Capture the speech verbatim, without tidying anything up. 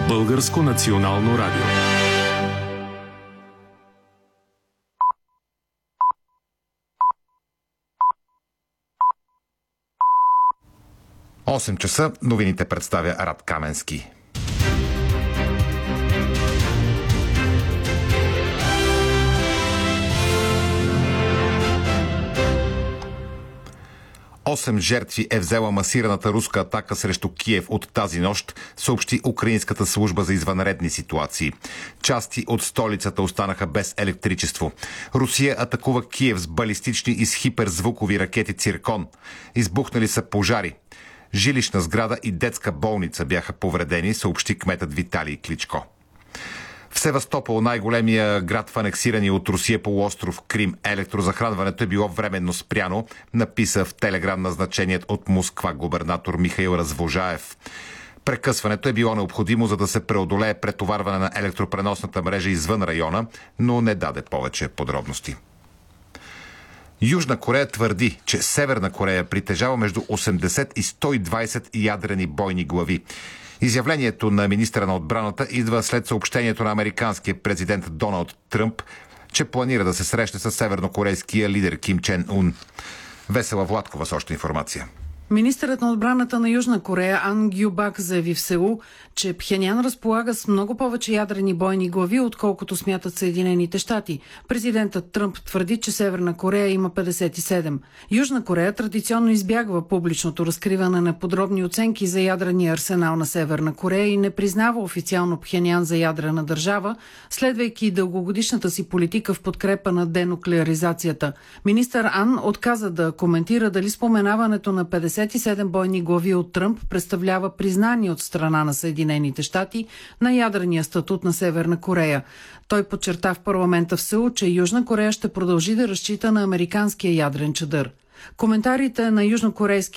Българско национално радио. осем часа новините представя Рад Каменски. Осем жертви е взела масираната руска атака срещу Киев от тази нощ, съобщи Украинската служба за извънредни ситуации. Части от столицата останаха без електричество. Русия атакува Киев с балистични и с хиперзвукови ракети Циркон. Избухнали са пожари. Жилищна сграда и детска болница бяха повредени, съобщи кметът Виталий Кличко. В Севастопол, най-големия град в анексирания от Русия полуостров Крим, електрозахранването е било временно спряно, написа в телеграм назначеният от Москва губернатор Михаил Развожаев. Прекъсването е било необходимо, за да се преодолее претоварване на електропреносната мрежа извън района, но не даде повече подробности. Южна Корея твърди, че Северна Корея притежава между осемдесет и сто и двадесет ядрени бойни глави. Изявлението на министъра на отбраната идва след съобщението на американския президент Доналд Тръмп, че планира да се срещне с севернокорейския лидер Ким Чен Ун. Весела Владкова с още информация. Министърът на отбраната на Южна Корея Ан Гюбак заяви в Сеул, че Пхенян разполага с много повече ядрени бойни глави, отколкото смятат Съединените щати. Президентът Тръмп твърди, че Северна Корея има петдесет и седем. Южна Корея традиционно избягва публичното разкриване на подробни оценки за ядрения арсенал на Северна Корея и не признава официално Пхенян за ядрена държава, следвайки дългогодишната си политика в подкрепа на денуклеаризацията. Министър Ан отказа да коментира дали споменаването на петдесет и седем бойни глави от Тръмп представлява признание от страна на Съединените щати на ядрения статут на Северна Корея. Той подчерта в парламента в Сеул, че Южна Корея ще продължи да разчита на американския ядрен чадър. Коментарите на южнокорейския